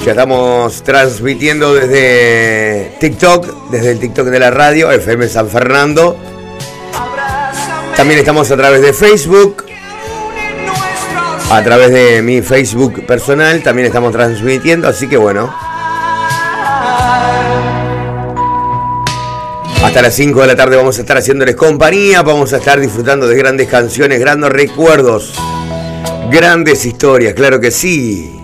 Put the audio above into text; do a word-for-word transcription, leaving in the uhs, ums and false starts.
Ya estamos transmitiendo desde TikTok, desde el TikTok de la radio, F M San Fernando. También estamos a través de Facebook, a través de mi Facebook personal, también estamos transmitiendo, así que bueno. Hasta las cinco de la tarde vamos a estar haciéndoles compañía, vamos a estar disfrutando de grandes canciones, grandes recuerdos, grandes historias, claro que sí.